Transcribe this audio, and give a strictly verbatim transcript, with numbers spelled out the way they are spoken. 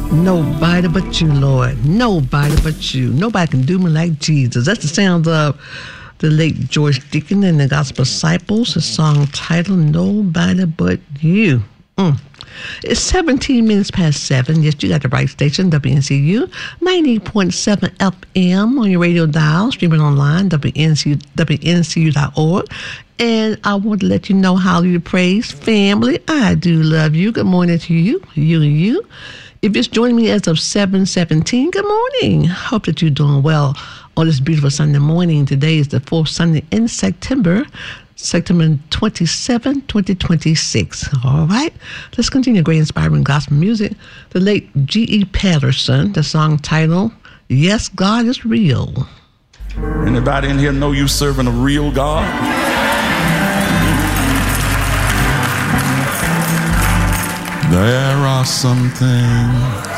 Nobody but you, Lord. Nobody but you. Nobody can do me like Jesus. That's the sound of the late George Deacon and the Gospel Disciples. The song titled Nobody But You. Mm. It's seventeen minutes past seven. Yes, you got the right station, W N C U, ninety point seven F M on your radio dial, streaming online, W N C U, W N C U dot org. And I want to let you know how you praise family. I do love you. Good morning to you, you and you. If you're joining me as of seven seventeen, good morning. Hope that you're doing well on this beautiful Sunday morning. Today is the fourth Sunday in September, September twenty-seventh, twenty twenty-six. All right, let's continue great inspiring gospel music. The late G E Patterson, the song titled, Yes, God is Real. Anybody in here know you serving a real God? There are some things